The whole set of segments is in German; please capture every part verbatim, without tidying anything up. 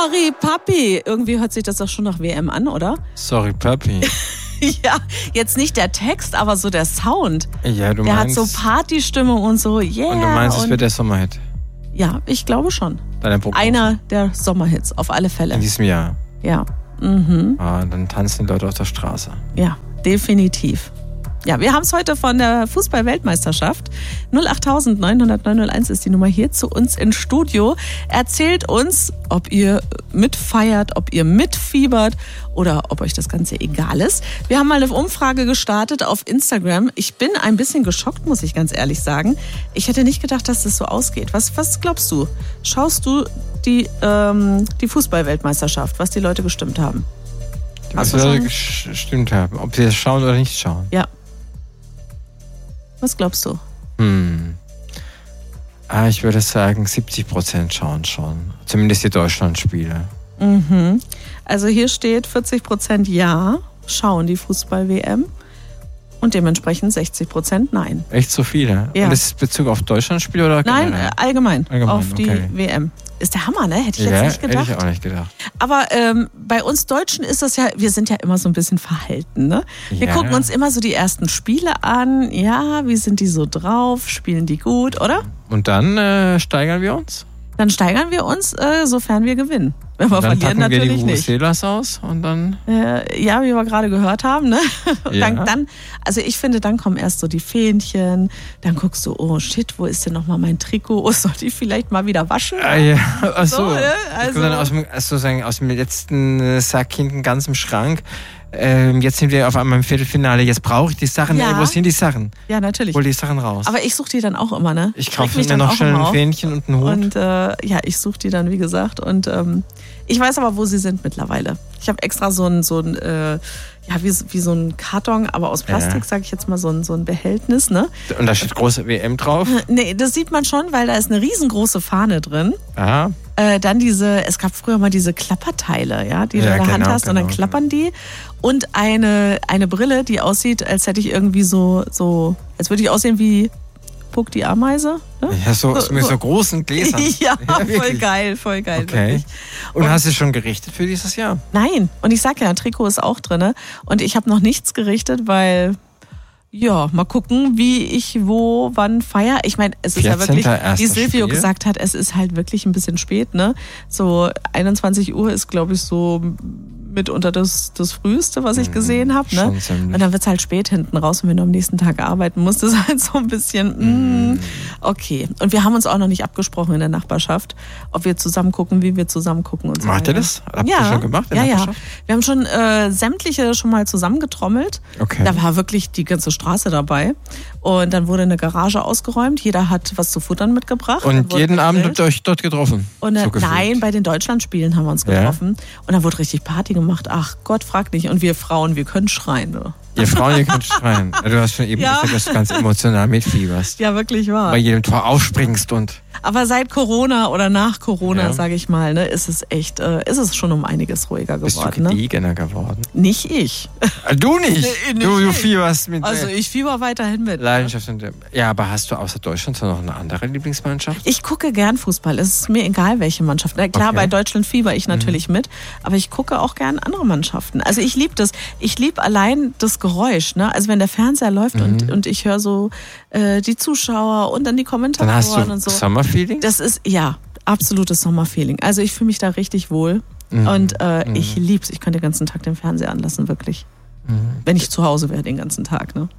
Sorry, Papi. Irgendwie hört sich das doch schon nach W M an, oder? Sorry, Papi. Ja, jetzt nicht der Text, aber so der Sound. Ja, du der meinst... Der hat so Partystimmung und so, yeah. Und du meinst, es wird der Sommerhit? Ja, ich glaube schon. Deine Einer der Sommerhits, auf alle Fälle. In diesem Jahr? Ja. Mhm. Ah, dann tanzen die Leute auf der Straße. Ja, definitiv. Ja, wir haben es heute von der Fußball-Weltmeisterschaft. null acht neun null null neun null eins ist die Nummer hier zu uns ins Studio. Erzählt uns, ob ihr mitfeiert, ob ihr mitfiebert oder ob euch das Ganze egal ist. Wir haben mal eine Umfrage gestartet auf Instagram. Ich bin ein bisschen geschockt, muss ich ganz ehrlich sagen. Ich hätte nicht gedacht, dass das so ausgeht. Was, was glaubst du? Schaust du die, ähm, die Fußball-Weltmeisterschaft, was die Leute gestimmt haben? Was die Leute gestimmt haben, ob sie das schauen oder nicht schauen? Ja. Was glaubst du? Hm. Ah, ich würde sagen, siebzig Prozent schauen schon. Zumindest die Deutschlandspiele. Mhm. Also hier steht vierzig Prozent ja, schauen die Fußball-W M. Und dementsprechend sechzig Prozent nein. Echt so viele? Ja. Und das ist Bezug auf Deutschlandspiele oder generell? Nein, allgemein, allgemein auf die okay. W M. Ist der Hammer, ne? Hätte ich ja, jetzt nicht gedacht. Hätte ich auch nicht gedacht. Aber ähm, bei uns Deutschen ist das ja, wir sind ja immer so ein bisschen verhalten, ne? Wir ja. gucken uns immer so die ersten Spiele an. Ja, wie sind die so drauf? Spielen die gut, oder? Und dann äh, steigern wir uns? Dann steigern wir uns, äh, sofern wir gewinnen. Wenn wir und dann verlieren, packen wir natürlich die nicht. Vuvuzelas aus und dann... Äh, ja, wie wir gerade gehört haben, ne? Und ja. dann, dann, also ich finde, dann kommen erst so die Fähnchen, dann guckst du, oh shit, wo ist denn nochmal mein Trikot? Oh, soll ich vielleicht mal wieder waschen? Ah, ja, achso. So, ne? Also, dann aus dem, sozusagen aus dem letzten Sack hinten ganz im Schrank. Ähm, jetzt sind wir auf einmal im Viertelfinale, jetzt brauche ich die Sachen. Ja. Ey, wo sind die Sachen? Ja, natürlich. Hol die Sachen raus. Aber ich suche die dann auch immer, ne? Ich kaufe mich mir noch schnell ein auf. Fähnchen und einen Hut. Und äh, ja, ich suche die dann, wie gesagt. Und ähm, ich weiß aber, wo sie sind mittlerweile. Ich habe extra so ein, so ein äh, ja, wie, wie so ein Karton, aber aus Plastik, ja. sage ich jetzt mal, so ein, so ein Behältnis, ne? Und da steht große W M drauf? Nee, das sieht man schon, weil da ist eine riesengroße Fahne drin. Aha. Äh, dann diese, es gab früher mal diese Klapperteile, ja, die ja, du in der genau, Hand hast genau, und dann klappern die. Und eine, eine Brille, die aussieht, als hätte ich irgendwie so, so, als würde ich aussehen wie Puck die Ameise. Ne? Ja, so, so mit so großen Gläsern. ja, ja voll geil, voll geil. Okay. Wirklich. Und, und hast du schon gerichtet für dieses Jahr? Nein. Und ich sag ja, ein Trikot ist auch drin. Und ich habe noch nichts gerichtet, weil... Ja, mal gucken, wie ich wo, wann feier. Ich meine, es ist ja wirklich, wie Silvio Spiel. gesagt hat, es ist halt wirklich ein bisschen spät, ne? So einundzwanzig Uhr ist, glaube ich, so mitunter das, das Früheste, was ich gesehen habe, ne? Und dann wird's halt spät hinten raus, und wenn du am nächsten Tag arbeiten musst, ist halt so ein bisschen, mm, okay. Und wir haben uns auch noch nicht abgesprochen in der Nachbarschaft, ob wir zusammen gucken, wie wir zusammen gucken und so. Macht ihr das? Habt ja, ihr schon gemacht in ja, der ja. Nachbarschaft? Wir haben schon äh, sämtliche schon mal zusammengetrommelt. Okay. Da war wirklich die ganze Straße dabei. Und dann wurde eine Garage ausgeräumt. Jeder hat was zu futtern mitgebracht. Und jeden Abend habt ihr euch dort getroffen? Und, so nein, bei den Deutschlandspielen haben wir uns getroffen. Ja. Und dann wurde richtig Party gemacht. Ach Gott, frag nicht. Und wir Frauen, wir können schreien. Oder? Ihr Frauen, ihr könnt schreien. Du hast schon eben ja. gesagt, dass du ganz emotional mitfieberst. Ja, wirklich wahr. Bei jedem Tor aufspringst und... Aber seit Corona oder nach Corona, ja. sage ich mal, ne, ist es echt, äh, ist es schon um einiges ruhiger geworden. Bist du gediegener ne? geworden? Nicht ich. Du nicht? Nee, nicht du, du ich. fieberst mit. Also ich fieber weiterhin mit. Leidenschaft. Und, ja, aber hast du außer Deutschland noch eine andere Lieblingsmannschaft? Ich gucke gern Fußball. Es ist mir egal, welche Mannschaft. Na, klar, okay. Bei Deutschland fieber ich natürlich mhm. mit, aber ich gucke auch gern andere Mannschaften. Also ich liebe das. Ich liebe allein das Geräusch. Ne? Also wenn der Fernseher läuft mhm. und, und ich höre so äh, die Zuschauer und dann die Kommentatoren dann hast du und so. Sommerfeeling? Das ist, ja, absolutes Sommerfeeling. Also ich fühle mich da richtig wohl. Mhm. Und äh, mhm. ich lieb's. Ich könnte den ganzen Tag den Fernseher anlassen, wirklich. Mhm. Wenn ich zu Hause wäre den ganzen Tag, ne?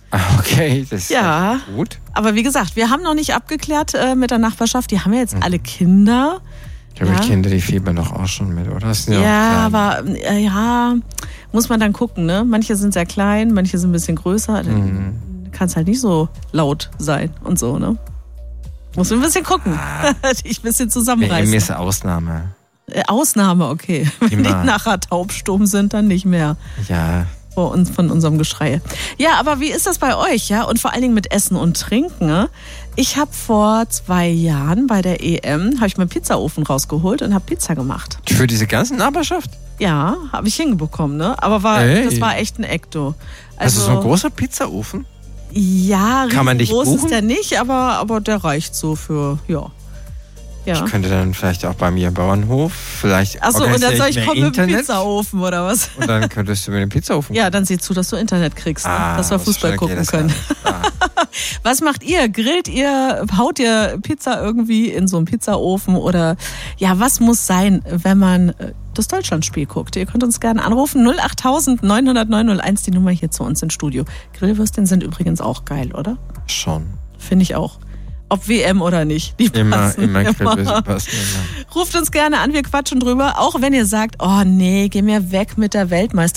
Okay, das ist ja gut. Aber wie gesagt, wir haben noch nicht abgeklärt äh, mit der Nachbarschaft. Die haben ja jetzt mhm. alle Kinder. Ich glaube, ja. die Kinder, die fiebern doch auch schon mit, oder? Ja, ja aber äh, ja, muss man dann gucken, ne? Manche sind sehr klein, manche sind ein bisschen größer. Dann mhm. kann es halt nicht so laut sein und so, ne? Muss man ein bisschen gucken. Ah. Dich ein bisschen zusammenreißen. Mir ist eine Ausnahme. Äh, Ausnahme, okay. Wenn Immer. die nachher taubstumm sind, dann nicht mehr. Ja. Vor uns, von unserem Geschrei. Ja, aber wie ist das bei euch, ja? Und vor allen Dingen mit Essen und Trinken, ne? Ich habe vor zwei Jahren bei der E M, habe ich meinen Pizzaofen rausgeholt und habe Pizza gemacht. Für diese ganze Nachbarschaft? Ja, habe ich hinbekommen, ne? Aber war, das war echt ein Ekto. Also, also so ein großer Pizzaofen? Ja, kann man nicht groß buchen? Ist der nicht, aber, aber der reicht so für, ja. Ja. Ich könnte dann vielleicht auch bei mir im Bauernhof vielleicht. Achso, und dann soll ich mehr kommen mit dem Internet. Pizzaofen oder was? Und dann könntest du mit dem Pizzaofen. Ja, dann sieh zu, dass du Internet kriegst, ne? Ah, dass wir so Fußball schnell gucken geht das können. gar nicht. Ah. Was macht ihr? Grillt ihr? Haut ihr Pizza irgendwie in so einen Pizzaofen? Oder ja, was muss sein, wenn man das Deutschlandspiel guckt? Ihr könnt uns gerne anrufen. null acht neun null null neun null eins, die Nummer hier zu uns ins Studio. Grillwürstchen sind übrigens auch geil, oder? Schon. Finde ich auch. Ob W M oder nicht. Die Immer, passen immer Grillwürstchen passen. Immer. Ruft uns gerne an, wir quatschen drüber. Auch wenn ihr sagt, oh nee, geh mir weg mit der Weltmeisterschaft.